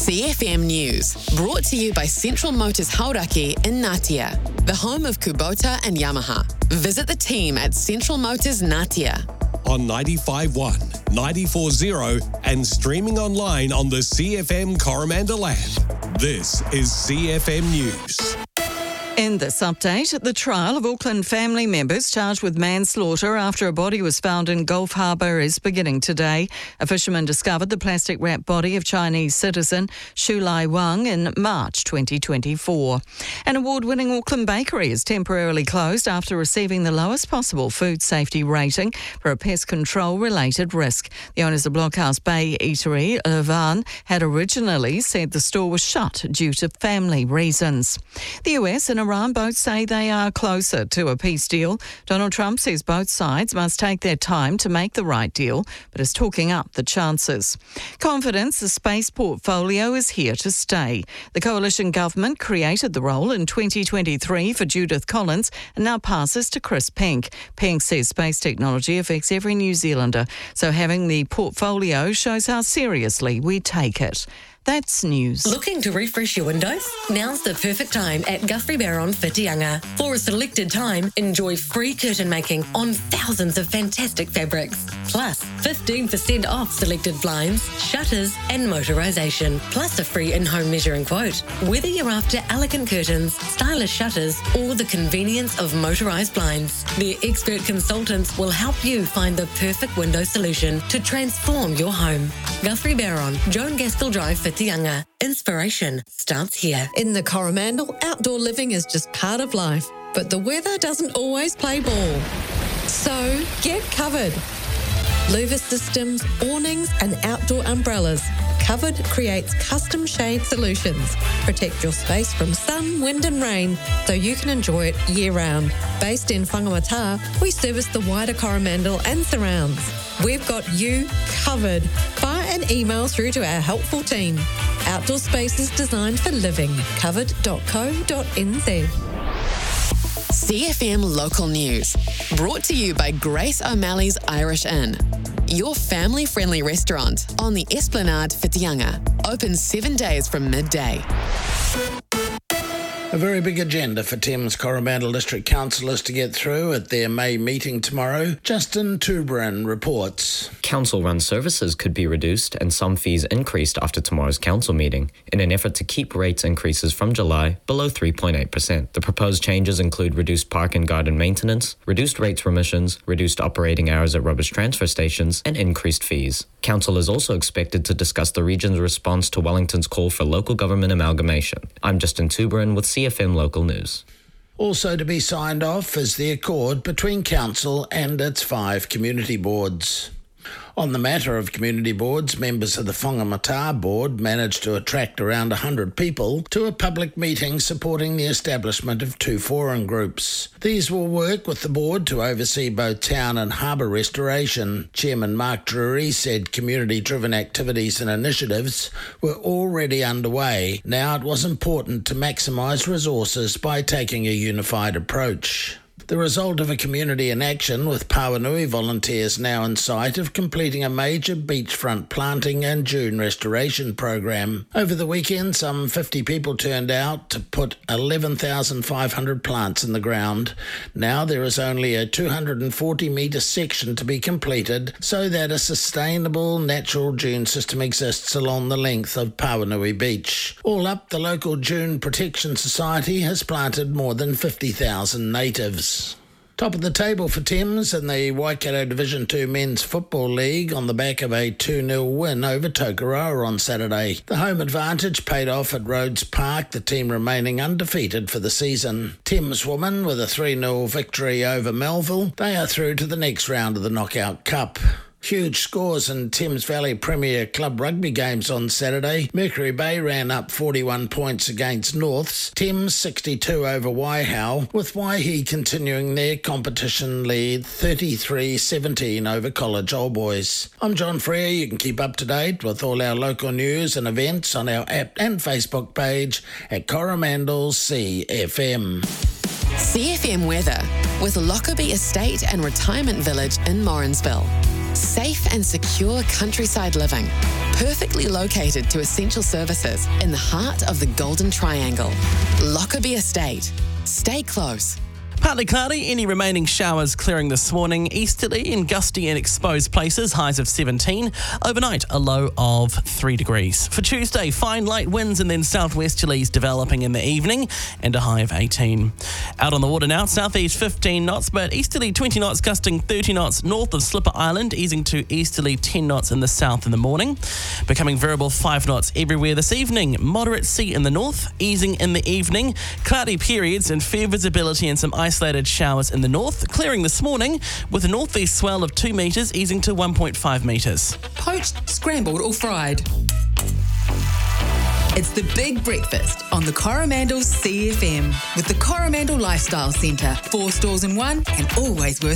CFM News, brought to you by Central Motors Hauraki in Ngatea, the home of Kubota and Yamaha. Visit the team at Central Motors Ngatea. On 95.1, 94.0 and streaming online on the CFM Coromandel app. This is CFM News. In this update, the trial of Auckland family members charged with manslaughter after a body was found in Gulf Harbour is beginning today. A fisherman discovered the plastic-wrapped body of Chinese citizen Shu Lai Wang in March 2024. An award-winning Auckland bakery is temporarily closed after receiving the lowest possible food safety rating for a pest control-related risk. The owners of Blockhouse Bay Eatery, Levan, had originally said the store was shut due to family reasons. The US and Iran both say they are closer to a peace deal. Donald Trump says both sides must take their time to make the right deal, but is talking up the chances. Confidence, the space portfolio, is here to stay. The coalition government created the role in 2023 for Judith Collins and now passes to Chris Pink. Pink says space technology affects every New Zealander, so having the portfolio shows how seriously we take it. That's news. Looking to refresh your windows? Now's the perfect time at Guthrie Barron Whitianga. For a selected time, enjoy free curtain making on thousands of fantastic fabrics. Plus, 15% off selected blinds, shutters and motorisation. Plus a free in-home measuring quote. Whether you're after elegant curtains, stylish shutters or the convenience of motorised blinds, their expert consultants will help you find the perfect window solution to transform your home. Guthrie Barron, Joan Gaskell Drive, Whitianga. Inspiration starts here. In the Coromandel, outdoor living is just part of life, but the weather doesn't always play ball. So get covered. Louver systems, awnings and outdoor umbrellas. Covered creates custom shade solutions. Protect your space from sun, wind and rain so you can enjoy it year-round. Based in Whangamata, we service the wider Coromandel and surrounds. We've got you covered. Fire an email through to our helpful team. Outdoor spaces designed for living. Covered.co.nz. CFM Local News, brought to you by Grace O'Malley's Irish Inn, your family-friendly restaurant on the Esplanade Whitianga. Open 7 days from midday. A very big agenda for Thames Coromandel District Councillors to get through at their May meeting tomorrow. Justin Tuberin reports. Council-run services could be reduced and some fees increased after tomorrow's council meeting in an effort to keep rates increases from July below 3.8%. The proposed changes include reduced park and garden maintenance, reduced rates for emissions, reduced operating hours at rubbish transfer stations, and increased fees. Council is also expected to discuss the region's response to Wellington's call for local government amalgamation. I'm Justin Tuberin with CFM Local News. Also to be signed off is the accord between Council and its 5 community boards. On the matter of community boards, members of the Whangamata board managed to attract around 100 people to a public meeting supporting the establishment of 2 forum groups. These will work with the board to oversee both town and harbour restoration. Chairman Mark Drury said community-driven activities and initiatives were already underway. Now it was important to maximise resources by taking a unified approach. The result of a community in action with Pawanui volunteers now in sight of completing a major beachfront planting and dune restoration program. Over the weekend, some 50 people turned out to put 11,500 plants in the ground. Now there is only a 240-metre section to be completed so that a sustainable natural dune system exists along the length of Pawanui Beach. All up, the local Dune Protection Society has planted more than 50,000 natives. Top of the table for Thames in the Waikato Division 2 Men's Football League on the back of a 2-0 win over Tokoroa on Saturday. The home advantage paid off at Rhodes Park, the team remaining undefeated for the season. Thames women with a 3-0 victory over Melville. They are through to the next round of the Knockout Cup. Huge scores in Thames Valley Premier Club rugby games on Saturday. Mercury Bay ran up 41 points against Norths. Thames 62 over Waihau, with Waihi continuing their competition lead 33-17 over College Old Boys. I'm John Frere. You can keep up to date with all our local news and events on our app and Facebook page at Coromandel CFM. CFM weather with Lockerbie Estate and Retirement Village in Morrinsville. Safe and secure countryside living, perfectly located to essential services in the heart of the Golden Triangle. Lockerbie Estate. Stay close. Partly cloudy, any remaining showers clearing this morning. Easterly and gusty in exposed places, highs of 17. Overnight, a low of 3 degrees. For Tuesday, fine light winds and then southwesterlies developing in the evening and a high of 18. Out on the water now, southeast 15 knots, but easterly 20 knots gusting 30 knots north of Slipper Island, easing to easterly 10 knots in the south in the morning. Becoming variable 5 knots everywhere this evening. Moderate sea in the north, easing in the evening. Cloudy periods and fair visibility and some isolated showers in the north, clearing this morning with a northeast swell of 2 metres, easing to 1.5 metres. Poached, scrambled or fried. It's the big breakfast on the Coromandel CFM with the Coromandel Lifestyle Centre. 4 stores in one and always worth